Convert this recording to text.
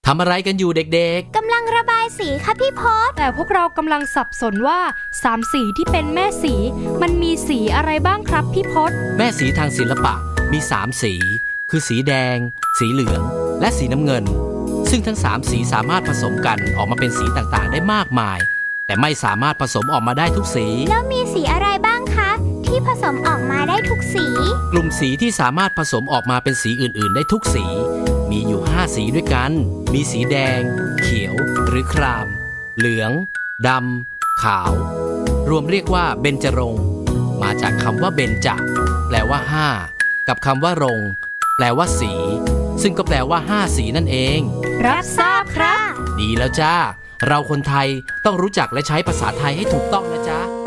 ำอะไรกันอยู่เด็กๆกำลังระบายสีค่ะพี่พศแต่พวกเรากำลังสับสนว่า3สีที่เป็นแม่สีมันมีสีอะไรบ้างครับพี่พศแม่สีทางศิลปะมี3สีคือสีแดงสีเหลืองและสีน้ำเงินซึ่งทั้ง3สีสามารถผสมกันออกมาเป็นสีต่างๆได้มากมายแต่ไม่สามารถผสมออกมาได้ทุกสีแล้วมีสีอะไรบ้างคะที่ผสมออกมาได้ทุกสีกลุ่มสีที่สามารถผสมออกมาเป็นสีอื่นๆได้ทุกสีมีอยู่5สีด้วยกันมีสีแดงเขียวหรือครามเหลืองดำขาวรวมเรียกว่าเบญจรงค์มาจากคำว่าเบญจแปลว่า5กับคำว่ารงค์แปลว่าสีซึ่งก็แปลว่า5สีนั่นเองรับทราบครับดีแล้วจ้าเราคนไทยต้องรู้จักและใช้ภาษาไทยให้ถูกต้องนะจ๊ะ